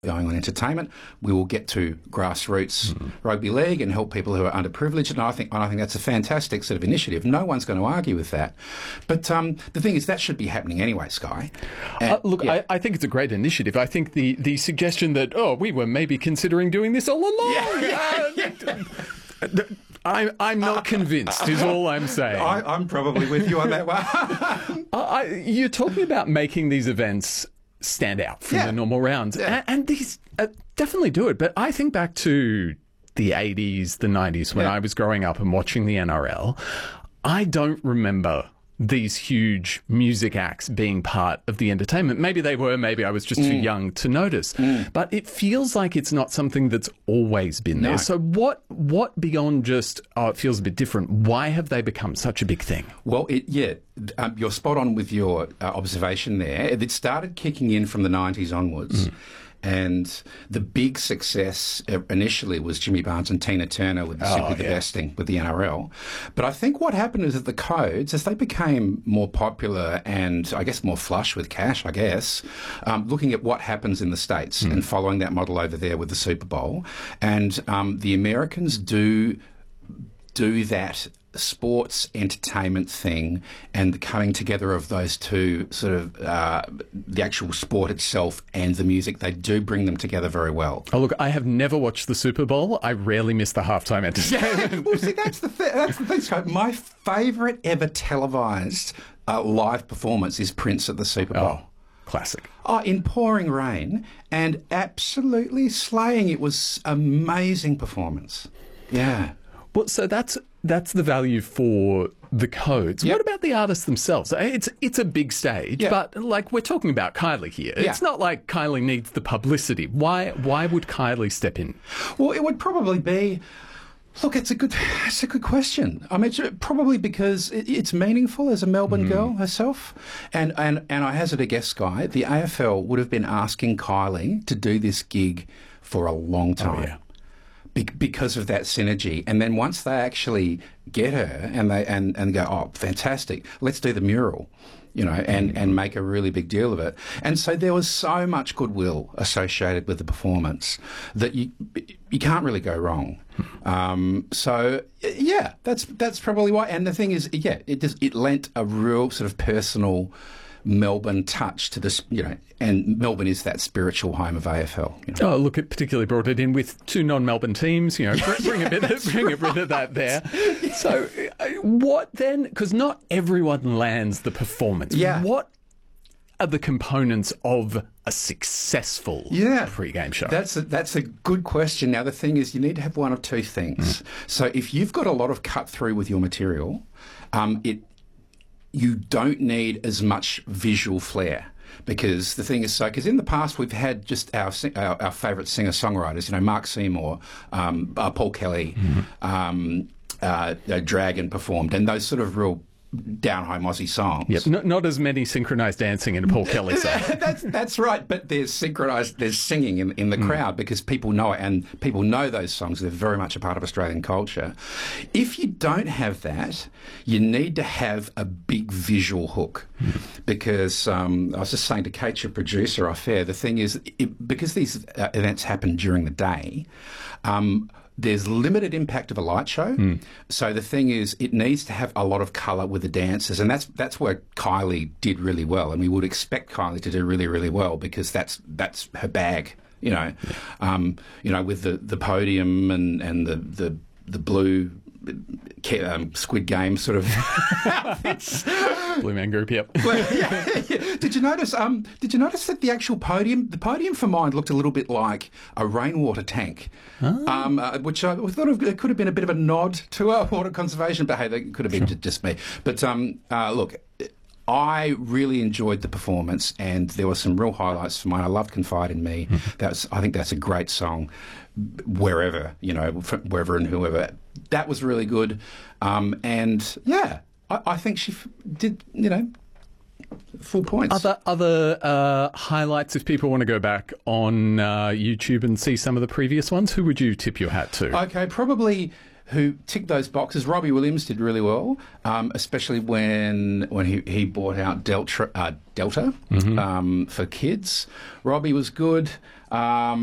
going on entertainment. We will get to grassroots rugby league and help people who are underprivileged. And I think that's a fantastic sort of initiative. No one's going to argue with that. But the thing is, that should be happening anyway, Sky. Look, yeah. I think it's a great initiative. I think the suggestion that, we were maybe considering doing this all along. I'm not convinced, is all I'm saying. I'm probably with you on that one. You're talking about making these events stand out from the normal rounds. Yeah. And these definitely do it. But I think back to the 80s, the 90s, when I was growing up and watching the NRL, I don't remember these huge music acts being part of the entertainment. Maybe they were, maybe I was just too young to notice. But it feels like it's not something that's always been there. So what beyond just, it feels a bit different, why have they become such a big thing? Well, you're spot on with your observation there. It started kicking in from the 90s onwards. And the big success initially was Jimmy Barnes and Tina Turner with Simply the Best thing with the NRL. But I think what happened is that the Codes, as they became more popular and I guess more flush with cash, looking at what happens in the States and following that model over there with the Super Bowl. And the Americans do that sports entertainment thing and the coming together of those two sort of the actual sport itself and the music, they do bring them together very well. Oh, look, I have never watched the Super Bowl. I rarely miss the halftime entertainment. Well, see, that's the thing, Scott. My favourite ever televised live performance is Prince at the Super Bowl. Oh, classic. In pouring rain and absolutely slaying. It was amazing performance. Yeah. Well, so that's the value for the Codes. What about the artists themselves? It's a big stage, but like we're talking about Kylie here. It's not like Kylie needs the publicity. Why would Kylie step in? Well, it would probably be. Look, it's a good question. I mean, probably because it's meaningful as a Melbourne girl herself, and I hazard a guess, Guy, the AFL would have been asking Kylie to do this gig for a long time. Oh, yeah. Because of that synergy, and then once they actually get her and go, oh, fantastic, let's do the mural, and make a really big deal of it. And so there was so much goodwill associated with the performance that you can't really go wrong. That's probably why. And the thing is, it lent a real sort of personal Melbourne touch to this, and Melbourne is that spiritual home of AFL. Oh, look, it particularly brought it in with two non-Melbourne teams. Bring a bit of that there. So, what then? Because not everyone lands the performance. Yeah. What are the components of a successful pre-game show? That's a good question. Now, the thing is, you need to have one of two things. So, if you've got a lot of cut through with your material, you don't need as much visual flair. Because the thing is, because in the past we've had just our favourite singer-songwriters, Mark Seymour, Paul Kelly, Dragon performed, and those sort of real down-home Aussie songs. Yep, not as many synchronised dancing in a Paul Kelly song. That's right, but there's singing in the crowd because people know it, and people know those songs. They're very much a part of Australian culture. If you don't have that, you need to have a big visual hook because I was just saying to Kate, your producer, off air, the thing is, because these events happen during the day, there's limited impact of a light show. So the thing is, it needs to have a lot of colour with the dancers, and that's where Kylie did really well, and we would expect Kylie to do really, really well because that's her bag, with the podium and the blue Squid Game sort of outfits. Blue Man Group, yep. Did you notice that the actual podium for mine looked a little bit like a rainwater tank, which I thought it could have been a bit of a nod to our water conservation, but hey, that could have been just me. But look, I really enjoyed the performance, and there were some real highlights for mine. I loved "Confide in Me." I think that's a great song, wherever wherever and whoever. That was really good, and I think she did, full points. Other highlights, if people want to go back on YouTube and see some of the previous ones, who would you tip your hat to? Okay, probably who ticked those boxes. Robbie Williams did really well, especially when he brought out Delta for kids. Robbie was good.